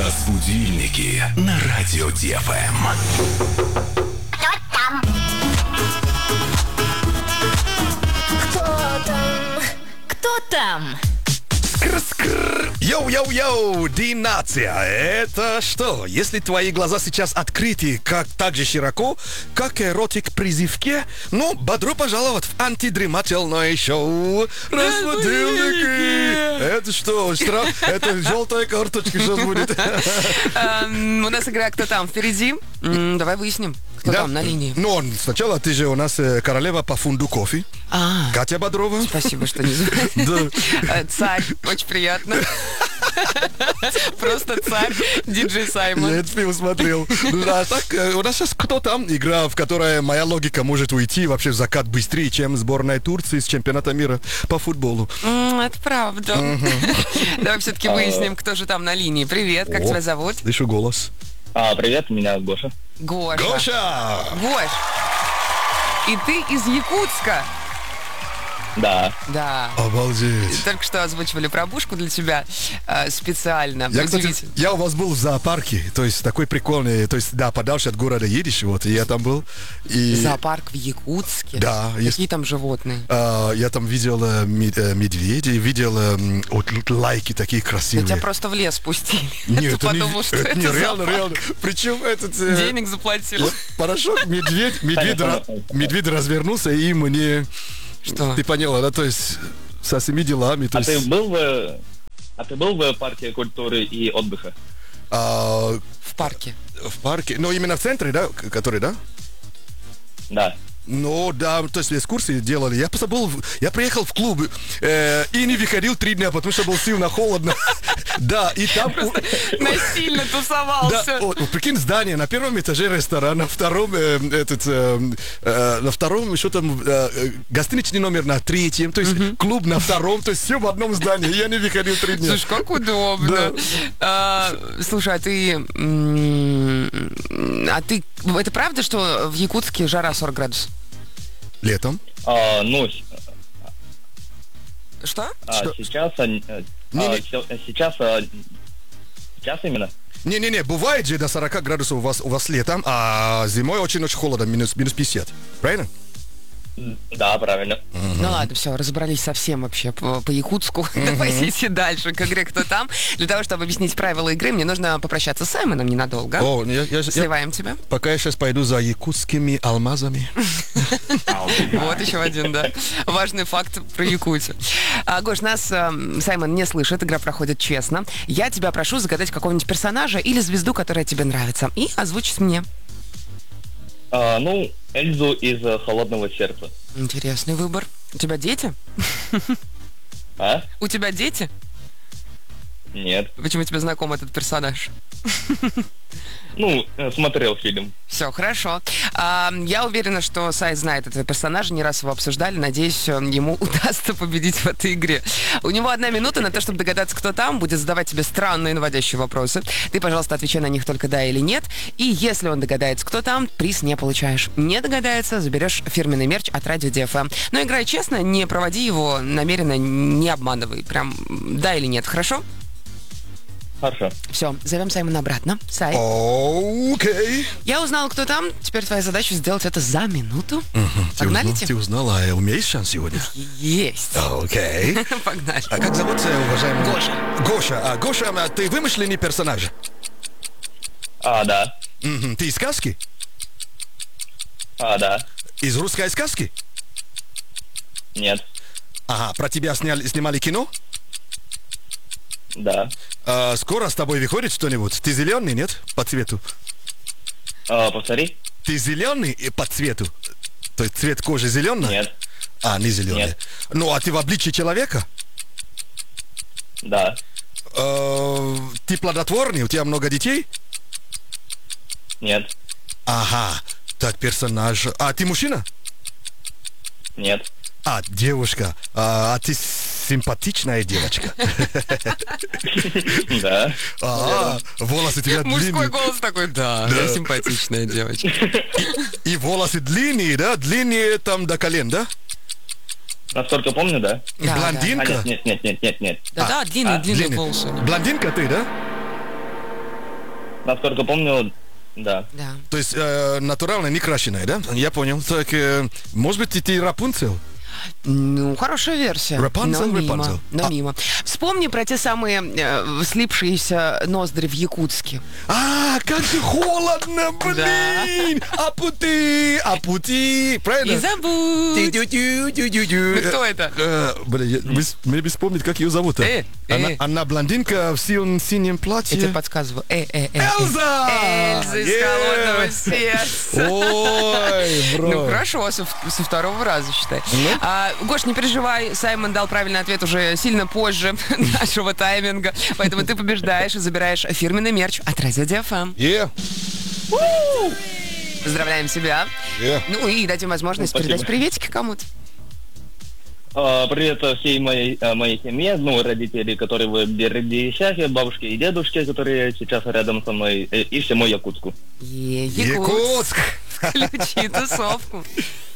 Разбудильники на радио ДФМ. Кто там? Кто там? Кто там? Скр-скр. Йоу-йоу-йоу, Динация, это что? Если твои глаза сейчас открыты так же широко, как и ротик при зевке, ну, бодро пожаловать в антидремательное шоу Разбудильники. Это что? Это желтая карточка сейчас будет. У нас игра «Кто там?» впереди. Давай выясним, кто там на линии. Ну, сначала ты же у нас королева по фунду кофе. Катя Бодрова. Спасибо, что не забыл. Царь, очень приятно. Просто царь, диджей Саймон. Я этот фильм смотрел. Да, так, у нас сейчас «Кто там?» игра, в которой моя логика может уйти вообще в закат быстрее, чем сборная Турции с чемпионата мира по футболу. Это правда. Давай все-таки выясним, кто же там на линии. Привет, как тебя зовут? Слышу голос. Привет, меня Гоша. Гоша. Гоша! Гош, и ты из Якутска? Да. Да. Обалдеть. Только что озвучивали пробушку для тебя специально. Я, кстати, Удивительно. я у вас был в зоопарке, то есть такой прикольный, то есть, да, подальше от города едешь, вот, и я там был. И... Зоопарк в Якутске? Да. Какие там животные? Я там видел медведей, видел лайки такие красивые. Тебя просто в лес спустили. Нет, Ты подумал, что это реально, зоопарк. реально. Причем этот... Денег заплатили. Вот порошок, медведь развернулся и мне... Что? Ты поняла, да? То есть со всеми делами. То есть... Ты был в парке культуры и отдыха? В парке. В парке? Ну, именно в центре, да? Который, да? Да. Ну, да, то есть экскурсии делали. Я просто был, я приехал в клуб и не выходил 3 дня, потому что было сильно холодно. Да, и там... Насильно Да, тусовался. прикинь, здание, на первом этаже ресторан, на втором, на втором еще там гостиничный номер на 3-м, то есть клуб на 2-м, то есть все в одном здании. Я не выходил 3 дня. Слушай, как удобно. Слушай, а ты... Это правда, что в Якутске жара 40 градусов? Летом? Что? Сейчас именно. Не-не-не, бывает же до 40 градусов у вас летом, а зимой очень-очень холодно, минус 50. Правильно? Да, правильно. Ну ладно, все, разобрались совсем вообще по Якутску. Давайте идти дальше к игре «Кто там?». Для того, чтобы объяснить правила игры, мне нужно попрощаться с Саймоном ненадолго. Сливаем тебя. Пока я сейчас пойду за якутскими алмазами. Вот еще один, да. Важный факт про Якутию. Гош, нас Саймон не слышит, игра проходит честно. Я тебя прошу загадать какого-нибудь персонажа или звезду, которая тебе нравится, и озвучить мне. Эльзу из «Холодного сердца». Интересный выбор. У тебя дети? У тебя дети? Нет. Почему тебе знаком этот персонаж? Смотрел фильм. Все, хорошо. Я уверена, что Сай знает этого персонажа, не раз его обсуждали. Надеюсь, ему удастся победить в этой игре. У него 1 минута на то, чтобы догадаться, кто там, будет задавать тебе странные наводящие вопросы. Ты, пожалуйста, отвечай на них только да или нет. И если он догадается, кто там, приз не получаешь. Не догадается, заберешь фирменный мерч от радио ДФМ. Но играй честно, не проводи его намеренно, не обманывай. Прям да или нет, хорошо? Хорошо. Все, зовем Саймона обратно. Сай. Окей. Я узнала, кто там. Теперь твоя задача сделать это за минуту. Погнали? Ты узнала, а умеешь шанс сегодня? Есть. Окей. Погнали. А как зовут уважаемый? Гоша. Гоша. Гоша, ты вымышленный персонаж? Да. Ты из сказки? Да. Из русской сказки? Нет. Ага, про тебя снимали кино? Да. Скоро с тобой выходит что-нибудь? Ты зеленый, нет? По цвету. Повтори. Ты зеленый и по цвету? То есть цвет кожи зеленый? Нет. Не зеленый. Нет. Ну, а ты в обличии человека? Да. Ты плодотворный? У тебя много детей? Нет. Ага. Так, персонаж. Ты мужчина? Нет. Девушка. Ты симпатичная девочка. Да. Волосы у тебя длинные. Мужской голос такой, да, я симпатичная девочка. И волосы длинные, да? Длинные там до колен, да? Насколько помню, да. Блондинка? Нет. Да, длинные волосы. Блондинка ты, да? насколько помню, да. Да. То есть натуральная, не крашеная, да? Я понял. Так, может быть, ты Рапунцель? Ну, хорошая версия. Рапунцель, Но мимо. Рапунцель. Но мимо. Вспомни про те самые слипшиеся ноздри в Якутске. Как же холодно, блин! А пути, правильно? И забудь. Тю-тю-тю-тю-тю-тю. Ну, кто это? Мне бы вспомнить, как ее зовут. Она блондинка в синем Я тебе платье. подсказываю. Эльза! Эльза из «Холодного сердца». Ой, бро. Ну, хорошо, со второго раза, считай. Гош, не переживай, Саймон дал правильный ответ уже сильно позже нашего тайминга, поэтому ты побеждаешь и забираешь фирменный мерч от Радио DFM. Поздравляем себя. Ну и дадим возможность Спасибо. передать приветики кому-то. Привет всей моей семье, родители, которые в Бердичахе, бабушке и дедушке, которые сейчас рядом со мной, и всему Якутску. Якутск. Включи тусовку.